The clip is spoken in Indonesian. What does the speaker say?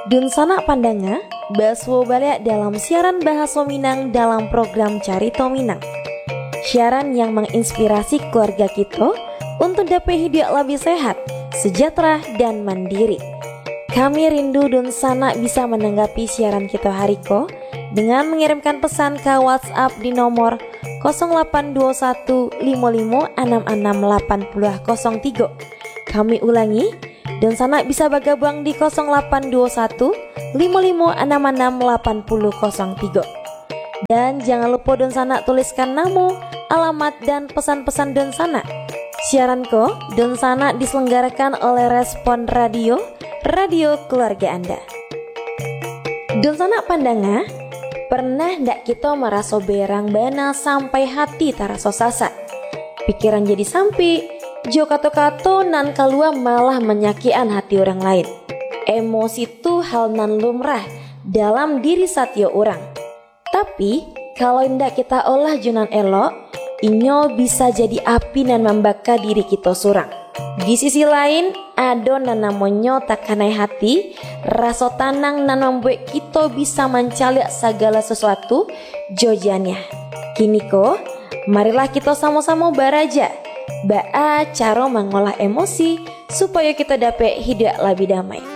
Dun sanak pandanga, baswo balik dalam siaran bahasa Minang dalam program Carito Minang. Siaran yang menginspirasi keluarga kita untuk dapat hidup lebih sehat, sejahtera, dan mandiri. Kami rindu Dun sanak bisa menanggapi siaran kita hari ko dengan mengirimkan pesan ke WhatsApp di nomor 0821 55 66 80 03. Kami ulangi, Dun sanak bisa bergabung di 0821 55 66 80 03. Dan jangan lupa Dun sanak tuliskan nama, alamat, dan pesan-pesan Dun sanak. Siaran ko Dun sanak diselenggarakan oleh Respon Radio, radio keluarga Anda. Dun sanak pandanga, pernah ndak kita merasa berang bana sampai hati terasa sasat, pikiran jadi sampai jo kato-kato nan kalua malah menyakian hati orang lain. Emosi itu hal nan lumrah dalam diri satyo orang. Tapi kalau ndak kita olah junan elok, inyo bisa jadi api nan membakar diri kita surang. Di sisi lain, ada nan namanya takanai hati, rasa tanang nan membuat kita bisa mencalik segala sesuatu jojannya. Kini ko, marilah kita sama-sama baraja cara mengolah emosi supaya kita dapat hidup lebih damai.